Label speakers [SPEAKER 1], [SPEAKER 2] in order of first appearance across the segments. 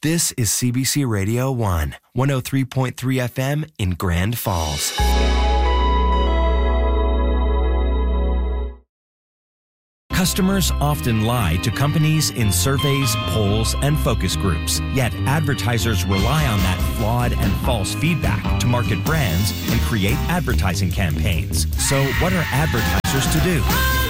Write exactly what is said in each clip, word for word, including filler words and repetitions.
[SPEAKER 1] This is C B C Radio one, one oh three point three F M in Grand Falls. Customers often lie to companies in surveys, polls, and focus groups. Yet advertisers rely on that flawed and false feedback to market brands and create advertising campaigns. So what are advertisers to do?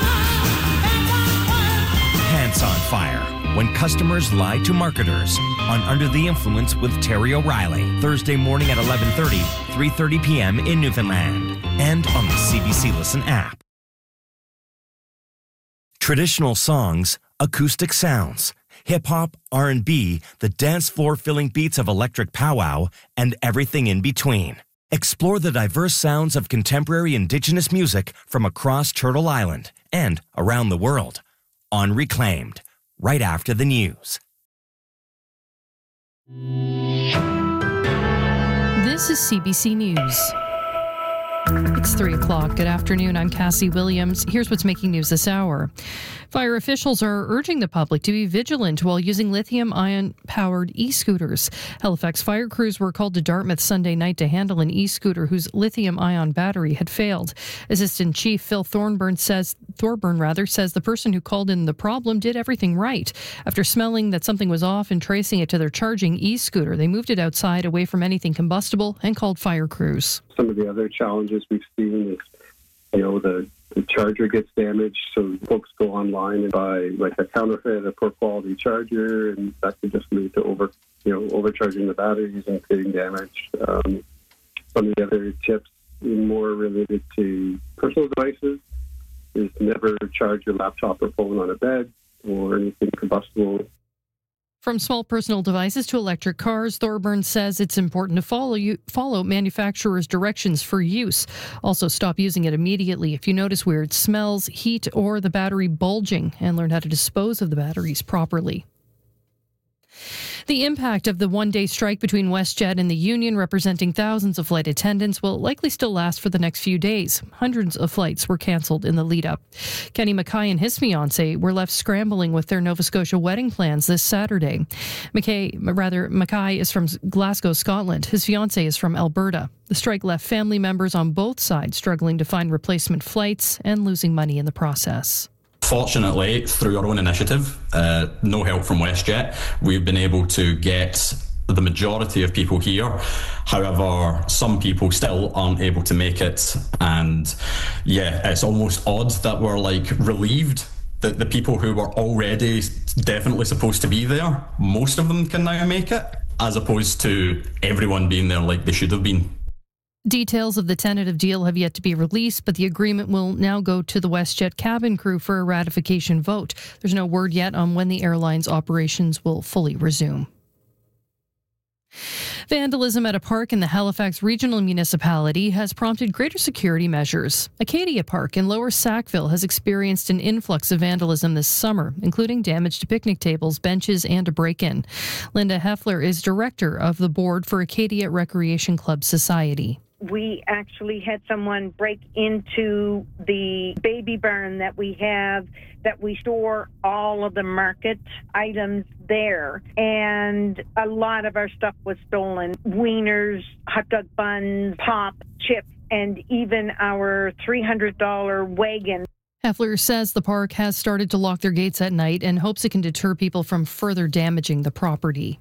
[SPEAKER 1] Pants on Fire. When customers lie to marketers on Under the Influence with Terry O'Reilly. Thursday morning at eleven thirty, three thirty p.m. in Newfoundland. And on the C B C Listen app. Traditional songs, acoustic sounds, hip-hop, R and B, the dance floor-filling beats of electric powwow, and everything in between. Explore the diverse sounds of contemporary Indigenous music from across Turtle Island and around the world on Reclaimed, right after the news.
[SPEAKER 2] This is C B C News. It's three o'clock. Good afternoon. I'm Cassie Williams. Here's what's making news this hour. Fire officials are urging the public to be vigilant while using lithium-ion-powered e-scooters. Halifax fire crews were called to Dartmouth Sunday night to handle an e-scooter whose lithium-ion battery had failed. Assistant Chief Phil Thorburn says Thorburn rather says the person who called in the problem did everything right. After smelling that something was off and tracing it to their charging e-scooter, they moved it outside away from anything combustible and called fire crews.
[SPEAKER 3] Some of the other challenges we've seen is, you know, the, the charger gets damaged, so folks go online and buy like a counterfeit, a poor quality charger, and that could just lead to over, you know, overcharging the batteries and creating damage. Um, some of the other tips more related to personal devices is never charge your laptop or phone on a bed or anything combustible.
[SPEAKER 2] From small personal devices to electric cars, Thorburn says it's important to follow you, follow manufacturers' directions for use. Also, stop using it immediately if you notice weird smells, heat, or the battery bulging, and learn how to dispose of the batteries properly. The impact of the one-day strike between WestJet and the union, representing thousands of flight attendants, will likely still last for the next few days. Hundreds of flights were cancelled in the lead-up. Kenny Mackay and his fiancée were left scrambling with their Nova Scotia wedding plans this Saturday. Mackay, rather, Mackay is from Glasgow, Scotland. His fiancée is from Alberta. The strike left family members on both sides struggling to find replacement flights and losing money in the process.
[SPEAKER 4] Fortunately, through our own initiative, uh, no help from WestJet, we've been able to get the majority of people here. However, some people still aren't able to make it. And yeah, it's almost odd that we're like relieved that the people who were already definitely supposed to be there, most of them can now make it, as opposed to everyone being there like they should have been.
[SPEAKER 2] Details of the tentative deal have yet to be released, but the agreement will now go to the WestJet cabin crew for a ratification vote. There's no word yet on when the airline's operations will fully resume. Vandalism at a park in the Halifax Regional Municipality has prompted greater security measures. Acadia Park in Lower Sackville has experienced an influx of vandalism this summer, including damage to picnic tables, benches, and a break-in. Linda Heffler is director of the board for Acadia Recreation Club Society.
[SPEAKER 5] We actually had someone break into the baby barn that we have, that we store all of the market items there. And a lot of our stuff was stolen. Wieners, hot dog buns, pop, chips, and even our three hundred dollars wagon.
[SPEAKER 2] Heffler says the park has started to lock their gates at night and hopes it can deter people from further damaging the property.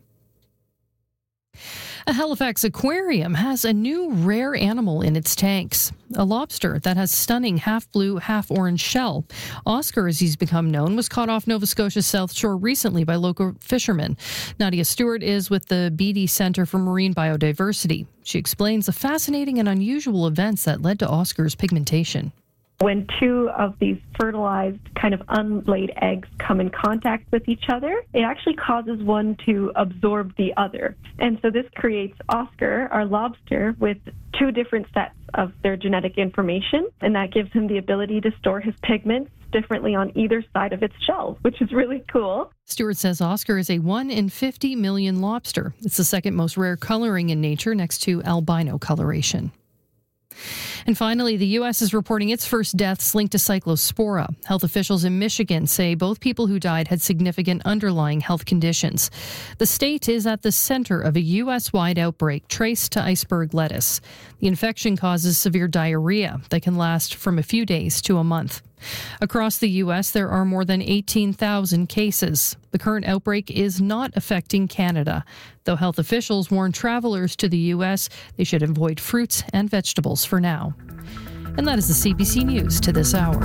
[SPEAKER 2] A Halifax aquarium has a new rare animal in its tanks, a lobster that has stunning half-blue, half-orange shell. Oscar, as he's become known, was caught off Nova Scotia's South Shore recently by local fishermen. Nadia Stewart is with the Beatty Centre for Marine Biodiversity. She explains the fascinating and unusual events that led to Oscar's pigmentation.
[SPEAKER 6] When two of these fertilized, kind of unlaid eggs come in contact with each other, it actually causes one to absorb the other. And so this creates Oscar, our lobster, with two different sets of their genetic information, and that gives him the ability to store his pigments differently on either side of its shell, which is really cool.
[SPEAKER 2] Stewart says Oscar is a one in fifty million lobster. It's the second most rare coloring in nature next to albino coloration. And finally, the U S is reporting its first deaths linked to Cyclospora. Health officials in Michigan say both people who died had significant underlying health conditions. The state is at the center of a U S-wide outbreak traced to iceberg lettuce. The infection causes severe diarrhea that can last from a few days to a month. Across the U S, there are more than eighteen thousand cases. The current outbreak is not affecting Canada, though health officials warn travelers to the U S they should avoid fruits and vegetables for now. And that is the C B C News to this hour.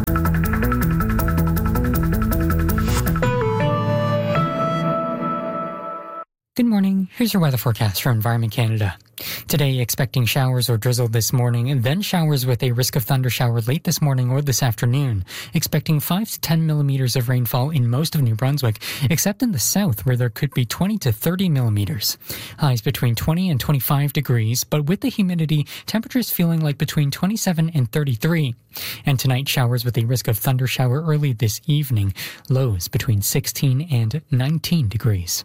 [SPEAKER 7] Good morning. Here's your weather forecast for Environment Canada. Today, expecting showers or drizzle this morning, and then showers with a risk of thunder shower late this morning or this afternoon. Expecting five to ten millimeters of rainfall in most of New Brunswick, except in the south where there could be twenty to thirty millimeters. Highs between twenty and twenty-five degrees, but with the humidity, temperatures feeling like between twenty-seven and thirty-three. And tonight, showers with a risk of thunder shower early this evening. Lows between sixteen and nineteen degrees.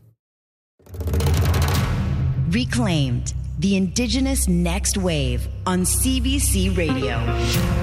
[SPEAKER 8] Reclaimed, the Indigenous Next Wave on C B C Radio.